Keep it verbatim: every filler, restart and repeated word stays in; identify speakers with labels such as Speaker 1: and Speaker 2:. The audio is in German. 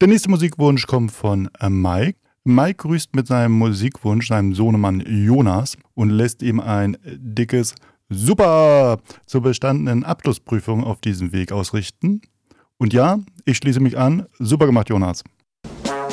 Speaker 1: Der nächste Musikwunsch kommt von äh, Mike. Mike grüßt mit seinem Musikwunsch seinem Sohnemann Jonas und lässt ihm ein dickes Super zur bestandenen Abschlussprüfung auf diesem Weg ausrichten. Und ja, ich schließe mich an. Super gemacht, Jonas.